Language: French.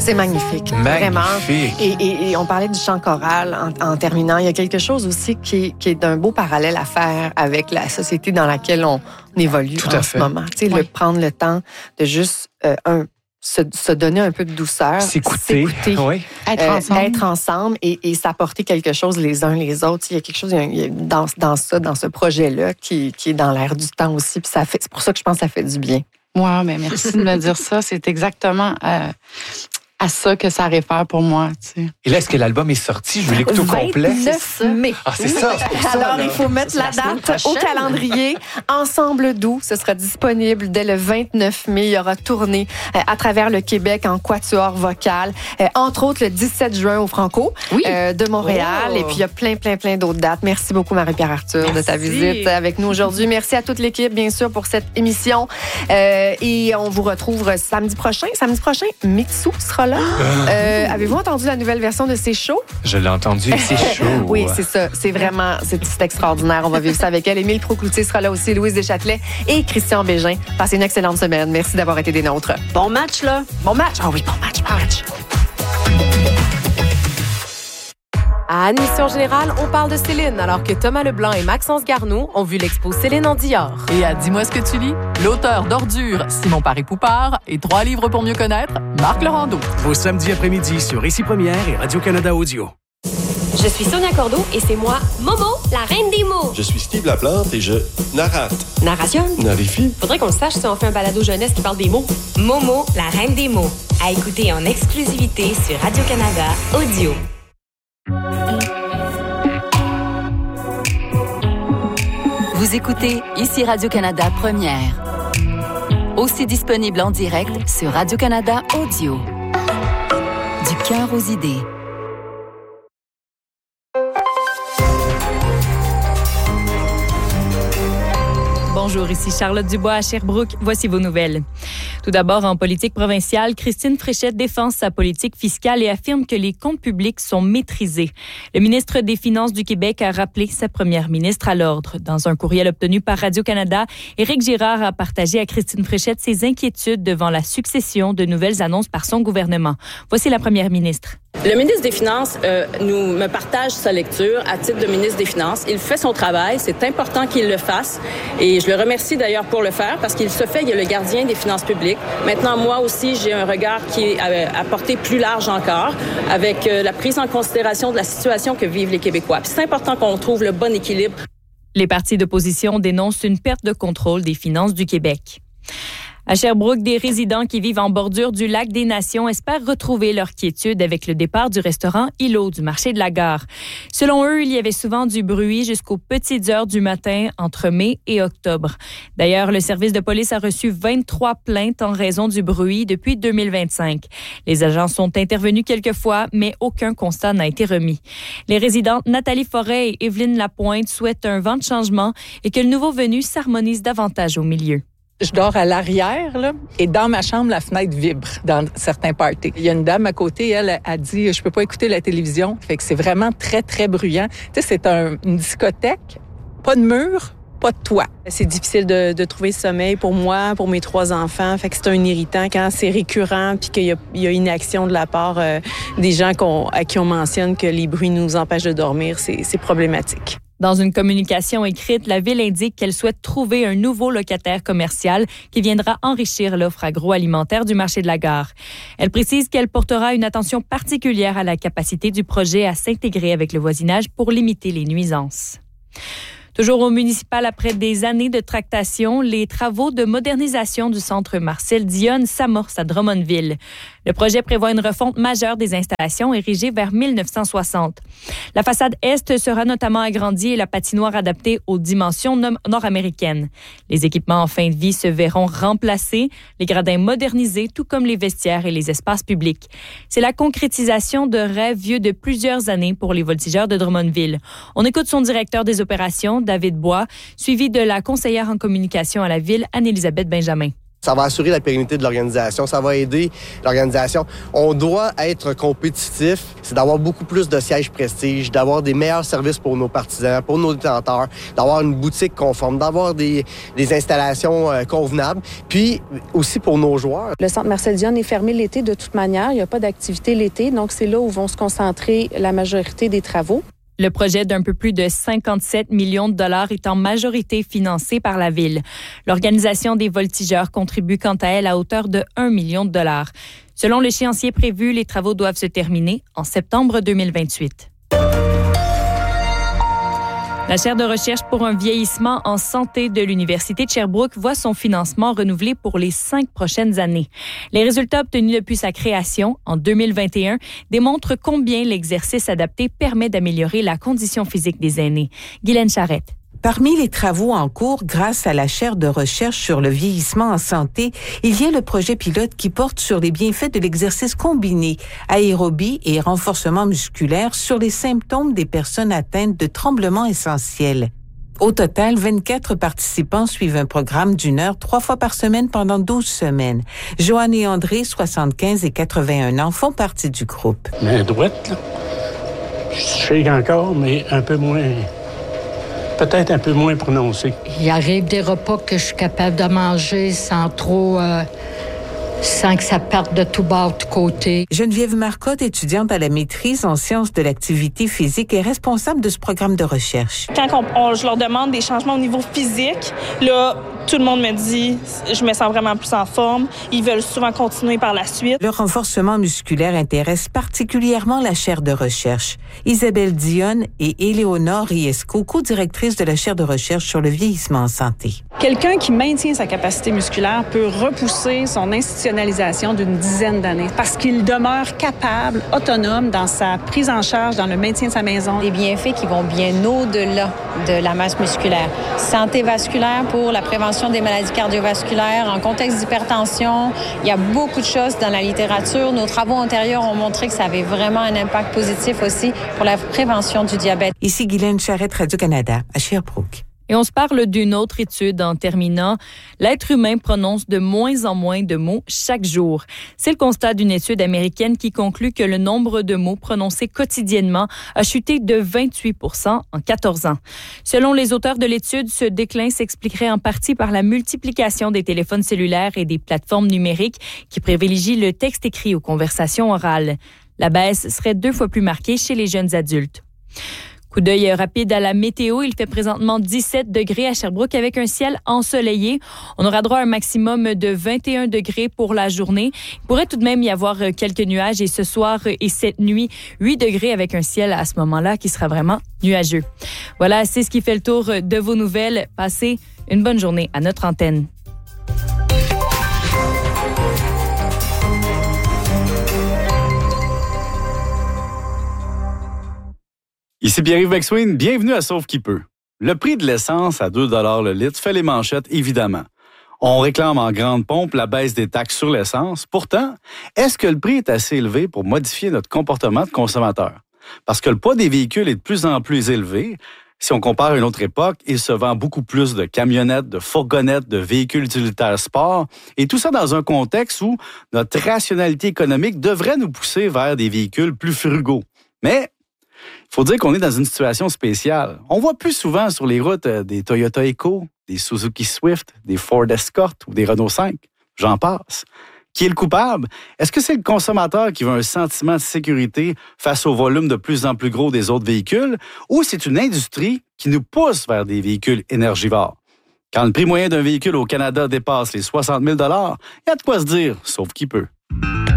C'est magnifique, vraiment. Et on parlait du chant choral en terminant. Il y a quelque chose aussi qui est d'un beau parallèle à faire avec la société dans laquelle on évolue en ce moment. Tu sais, prendre le temps de juste se donner un peu de douceur, s'écouter oui. être ensemble et s'apporter quelque chose les uns les autres. Il y a quelque chose dans ce projet-là qui est dans l'air du temps aussi. Puis c'est pour ça que je pense que ça fait du bien. Ouais, mais merci de me dire ça. C'est exactement à ça que ça réfère pour moi. Tu sais. Et là, est-ce que l'album est sorti? Je veux l'écouter au complet. 29 mai. Ah, c'est ça. C'est pour ça. Alors, il faut mettre la date au calendrier. Ensemble doux, ce sera disponible dès le 29 mai. Il y aura tournée à travers le Québec en quatuor vocal. Entre autres, le 17 juin au Franco de Montréal. Et puis, il y a plein d'autres dates. Merci beaucoup, Marie-Pierre Arthur, de ta visite avec nous aujourd'hui. Merci à toute l'équipe, bien sûr, pour cette émission. Et on vous retrouve samedi prochain. Samedi prochain, Mitsou sera là. Avez-vous entendu la nouvelle version de C'est chaud? Je l'ai entendu, c'est chaud. Oui, c'est ça. C'est vraiment, c'est extraordinaire. On va vivre ça avec elle. Émile Procloutier sera là aussi, Louise Deschâtelet et Christian Bégin. Passez une excellente semaine. Merci d'avoir été des nôtres. Bon match, là. Bon match. Ah oui, bon match. À Admission Générale, on parle de Céline, alors que Thomas Leblanc et Maxence Garneau ont vu l'expo Céline en Dior. Et à Dis-moi ce que tu lis, l'auteur d'Ordures, Simon Paré-Poupard, et 3 livres pour mieux connaître, Marc Laurando. Vos samedis après-midi sur Ici Première et Radio-Canada Audio. Je suis Sonia Cordeau et c'est moi, Momo, la reine des mots. Je suis Steve Laplante et je narrate. Narration? Narifie. Faudrait qu'on le sache si on fait un balado jeunesse qui parle des mots. Momo, la reine des mots. À écouter en exclusivité sur Radio-Canada Audio. Vous écoutez Ici Radio-Canada Première. Aussi disponible en direct sur Radio-Canada Audio. Du cœur aux idées. Bonjour, ici Charlotte Dubois à Sherbrooke. Voici vos nouvelles. Tout d'abord, en politique provinciale, Christine Fréchette défend sa politique fiscale et affirme que les comptes publics sont maîtrisés. Le ministre des Finances du Québec a rappelé sa première ministre à l'ordre. Dans un courriel obtenu par Radio-Canada, Éric Girard a partagé à Christine Fréchette ses inquiétudes devant la succession de nouvelles annonces par son gouvernement. Voici la première ministre. Le ministre des Finances me partage sa lecture à titre de ministre des Finances. Il fait son travail, c'est important qu'il le fasse et je le remercie d'ailleurs pour le faire parce qu'il se fait, il est le gardien des finances publiques. Maintenant, moi aussi, j'ai un regard qui est à portée plus large encore avec la prise en considération de la situation que vivent les Québécois. Puis c'est important qu'on trouve le bon équilibre. Les partis d'opposition dénoncent une perte de contrôle des finances du Québec. À Sherbrooke, des résidents qui vivent en bordure du lac des Nations espèrent retrouver leur quiétude avec le départ du restaurant Îlot du marché de la gare. Selon eux, il y avait souvent du bruit jusqu'aux petites heures du matin entre mai et octobre. D'ailleurs, le service de police a reçu 23 plaintes en raison du bruit depuis 2025. Les agents sont intervenus quelques fois, mais aucun constat n'a été remis. Les résidentes Nathalie Forêt et Evelyne Lapointe souhaitent un vent de changement et que le nouveau venu s'harmonise davantage au milieu. Je dors à l'arrière, là, et dans ma chambre, la fenêtre vibre dans certains parties. Il y a une dame à côté, elle a dit « Je peux pas écouter la télévision ». Fait que c'est vraiment très, très bruyant. Tu sais, c'est une discothèque, pas de mur, pas de toit. C'est difficile de trouver sommeil pour moi, pour mes 3 enfants. Fait que c'est un irritant quand c'est récurrent puis qu'il y a inaction de la part des gens à qui on mentionne que les bruits nous empêchent de dormir. C'est problématique. Dans une communication écrite, la Ville indique qu'elle souhaite trouver un nouveau locataire commercial qui viendra enrichir l'offre agroalimentaire du marché de la gare. Elle précise qu'elle portera une attention particulière à la capacité du projet à s'intégrer avec le voisinage pour limiter les nuisances. Toujours au municipal, après des années de tractation, les travaux de modernisation du centre Marcel Dionne s'amorcent à Drummondville. Le projet prévoit une refonte majeure des installations érigées vers 1960. La façade est sera notamment agrandie et la patinoire adaptée aux dimensions nord-américaines. Les équipements en fin de vie se verront remplacés, les gradins modernisés, tout comme les vestiaires et les espaces publics. C'est la concrétisation de rêves vieux de plusieurs années pour les voltigeurs de Drummondville. On écoute son directeur des opérations, David Bois, suivi de la conseillère en communication à la Ville, Anne-Élisabeth Benjamin. Ça va assurer la pérennité de l'organisation, ça va aider l'organisation. On doit être compétitif, c'est d'avoir beaucoup plus de sièges prestige, d'avoir des meilleurs services pour nos partisans, pour nos détenteurs, d'avoir une boutique conforme, d'avoir des installations convenables, puis aussi pour nos joueurs. Le centre Marcel Dionne est fermé l'été de toute manière, il n'y a pas d'activité l'été, donc c'est là où vont se concentrer la majorité des travaux. Le projet d'un peu plus de 57 millions de dollars est en majorité financé par la Ville. L'organisation des voltigeurs contribue quant à elle à hauteur de 1 million de dollars. Selon l'échéancier prévu, les travaux doivent se terminer en septembre 2028. La chaire de recherche pour un vieillissement en santé de l'Université de Sherbrooke voit son financement renouvelé pour les 5 prochaines années. Les résultats obtenus depuis sa création en 2021 démontrent combien l'exercice adapté permet d'améliorer la condition physique des aînés. Guylaine Charette. Parmi les travaux en cours, grâce à la chaire de recherche sur le vieillissement en santé, il y a le projet pilote qui porte sur les bienfaits de l'exercice combiné, aérobie et renforcement musculaire sur les symptômes des personnes atteintes de tremblements essentiels. Au total, 24 participants suivent un programme d'1 heure 3 fois par semaine pendant 12 semaines. Joanne et André, 75 et 81 ans, font partie du groupe. Mais droite, là, je shake encore, mais un peu moins... peut-être un peu moins prononcé. Il arrive des repas que je suis capable de manger sans trop... sans que ça parte de tout bas, de tout côté. Geneviève Marcotte, étudiante à la maîtrise en sciences de l'activité physique, est responsable de ce programme de recherche. Quand je leur demande des changements au niveau physique, là, tout le monde me dit « je me sens vraiment plus en forme ». Ils veulent souvent continuer par la suite. Le renforcement musculaire intéresse particulièrement la chaire de recherche. Isabelle Dionne et Éléonore Riesco, co-directrices de la chaire de recherche sur le vieillissement en santé. Quelqu'un qui maintient sa capacité musculaire peut repousser son institutionnalisation d'une dizaine d'années parce qu'il demeure capable, autonome dans sa prise en charge, dans le maintien de sa maison. Des bienfaits qui vont bien au-delà de la masse musculaire. Santé vasculaire pour la prévention des maladies cardiovasculaires, en contexte d'hypertension. Il y a beaucoup de choses dans la littérature. Nos travaux antérieurs ont montré que ça avait vraiment un impact positif aussi pour la prévention du diabète. Ici Guylaine Charette, Radio-Canada, à Sherbrooke. Et on se parle d'une autre étude en terminant. L'être humain prononce de moins en moins de mots chaque jour. C'est le constat d'une étude américaine qui conclut que le nombre de mots prononcés quotidiennement a chuté de 28% en 14 ans. Selon les auteurs de l'étude, ce déclin s'expliquerait en partie par la multiplication des téléphones cellulaires et des plateformes numériques qui privilégient le texte écrit aux conversations orales. La baisse serait 2 fois plus marquée chez les jeunes adultes. Coup d'œil rapide à la météo. Il fait présentement 17 degrés à Sherbrooke avec un ciel ensoleillé. On aura droit à un maximum de 21 degrés pour la journée. Il pourrait tout de même y avoir quelques nuages et ce soir et cette nuit, 8 degrés avec un ciel à ce moment-là qui sera vraiment nuageux. Voilà, c'est ce qui fait le tour de vos nouvelles. Passez une bonne journée à notre antenne. Ici Pierre-Yves McSween, bienvenue à Sauve qui peut. Le prix de l'essence à 2 $ le litre fait les manchettes, évidemment. On réclame en grande pompe la baisse des taxes sur l'essence. Pourtant, est-ce que le prix est assez élevé pour modifier notre comportement de consommateur? Parce que le poids des véhicules est de plus en plus élevé. Si on compare à une autre époque, il se vend beaucoup plus de camionnettes, de fourgonnettes, de véhicules utilitaires sport. Et tout ça dans un contexte où notre rationalité économique devrait nous pousser vers des véhicules plus frugaux. Mais il faut dire qu'on est dans une situation spéciale. On voit plus souvent sur les routes des Toyota Echo, des Suzuki Swift, des Ford Escort ou des Renault 5. J'en passe. Qui est le coupable? Est-ce que c'est le consommateur qui veut un sentiment de sécurité face au volume de plus en plus gros des autres véhicules ou c'est une industrie qui nous pousse vers des véhicules énergivores? Quand le prix moyen d'un véhicule au Canada dépasse les 60 000 $, il y a de quoi se dire, sauf qui peut.